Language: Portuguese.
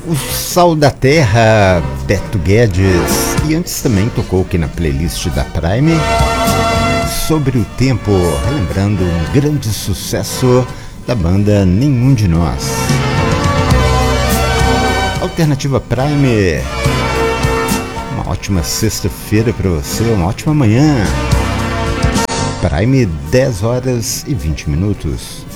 O Sal da Terra, Beto Guedes. E antes também tocou aqui na playlist da Prime Sobre o Tempo, relembrando um grande sucesso da banda Nenhum de Nós. Alternativa Prime, uma ótima sexta-feira para você, uma ótima manhã. Prime, 10 horas e 20 minutos.